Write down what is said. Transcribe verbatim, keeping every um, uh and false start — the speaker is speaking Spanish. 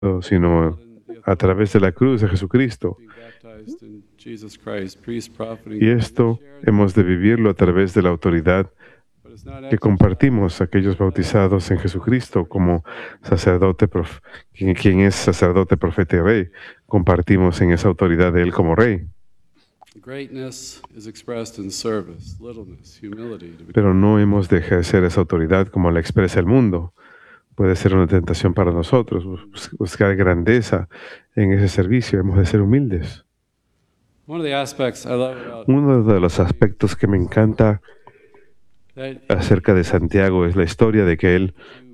sino a través de la cruz de Jesucristo. Y esto hemos de vivirlo a través de la autoridad que compartimos aquellos bautizados en Jesucristo como sacerdote, prof- quien, quien es sacerdote, profeta y rey. Compartimos en esa autoridad de Él como rey. Pero no hemos de ejercer esa autoridad como la expresa el mundo. Puede ser una tentación para nosotros, bus- buscar grandeza en ese servicio. Hemos de ser humildes. Uno de los aspectos que me encanta acerca de Santiago es la historia de que él